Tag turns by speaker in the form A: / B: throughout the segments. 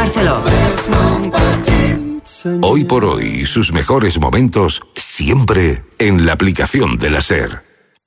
A: Barceló.
B: Hoy por hoy, sus mejores momentos siempre en la aplicación de la SER.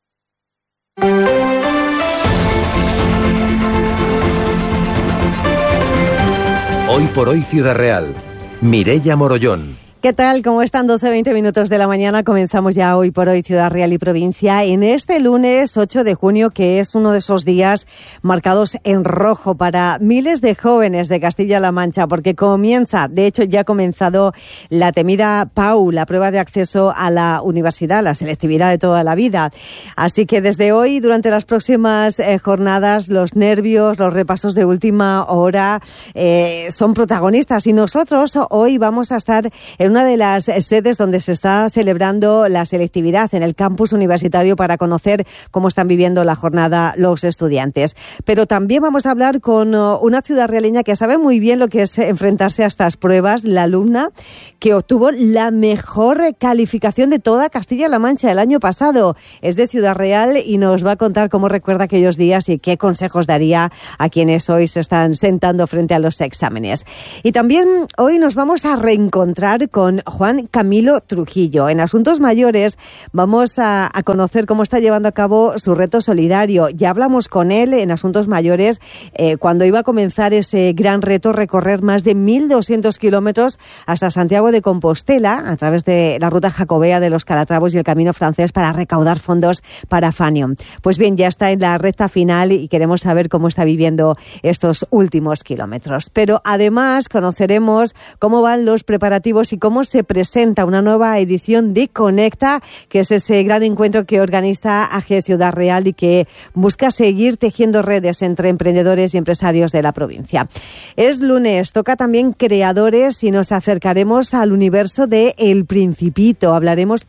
C: Hoy por hoy Ciudad Real. Mireia Morollón.
D: ¿Qué tal? ¿Cómo están? 12:20 minutos de la mañana. Comenzamos ya Hoy por Hoy Ciudad Real y Provincia en este lunes 8 de junio, que es uno de esos días marcados en rojo para miles de jóvenes de Castilla-La Mancha, porque comienza, de hecho ya ha comenzado la temida PAU, la prueba de acceso a la universidad, la selectividad de toda la vida. Así que desde hoy, durante las próximas jornadas, los nervios, los repasos de última hora son protagonistas, y nosotros hoy vamos a estar en una de las sedes donde se está celebrando la selectividad, en el campus universitario, para conocer cómo están viviendo la jornada los estudiantes. Pero también vamos a hablar con una ciudadrealeña que sabe muy bien lo que es enfrentarse a estas pruebas, la alumna que obtuvo la mejor calificación de toda Castilla-La Mancha el año pasado. Es de Ciudad Real y nos va a contar cómo recuerda aquellos días y qué consejos daría a quienes hoy se están sentando frente a los exámenes. Y también hoy nos vamos a reencontrar con Juan Camilo Trujillo. En Asuntos Mayores vamos a conocer cómo está llevando a cabo su reto solidario. Ya hablamos con él en Asuntos Mayores cuando iba a comenzar ese gran reto, recorrer más de 1.200 kilómetros hasta Santiago de Compostela a través de la ruta jacobea de los Calatravos y el Camino Francés para recaudar fondos para Fanion. Pues bien, ya está en la recta final y queremos saber cómo está viviendo estos últimos kilómetros. Pero además conoceremos cómo van los preparativos y cómo se presenta una nueva edición de Conecta, que es ese gran encuentro que organiza AG Ciudad Real y que busca seguir tejiendo redes entre emprendedores y empresarios de la provincia. Es lunes, toca también creadores y nos acercaremos al universo de El Principito. Hablaremos